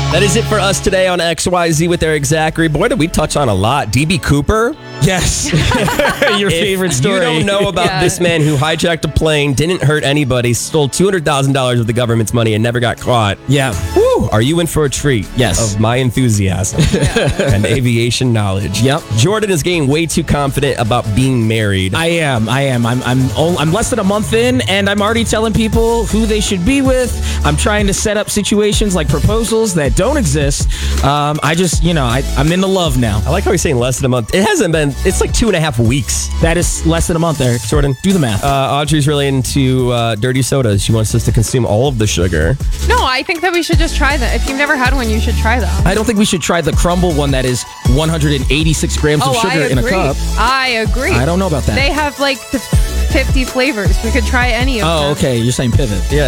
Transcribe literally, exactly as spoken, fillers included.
That is it for us today on X Y Z with Eric Zachary. Boy, did we touch on a lot. D B. Cooper. Yes. Your favorite story. You don't know about Yeah. this man who hijacked a plane, didn't hurt anybody, stole two hundred thousand dollars of the government's money and never got caught. Yeah. Woo, are you in for a treat? Yes. Of my enthusiasm and aviation knowledge. Yep. Jordan is getting way too confident about being married. I am. I am. I'm. I'm. ol- I'm less than a month in, and I'm already telling people who they should be with. I'm trying to set up situations like proposals that don't exist. Um, I just, you know, I, I'm into love now. I like how he's saying less than a month. It hasn't been, it's like two and a half weeks. That is less than a month, Eric. Jordan. Do the math. Uh, Audrey's really into uh, dirty sodas. She wants us to consume all of the sugar. No, I think that we should just try them. If you've never had one, you should try them. I don't think we should try the crumble one that is one hundred eighty-six grams oh, of sugar I agree. in a cup. I agree. I don't know about that. They have like fifty flavors. We could try any of them. Oh, okay. You're saying pivot. Yeah.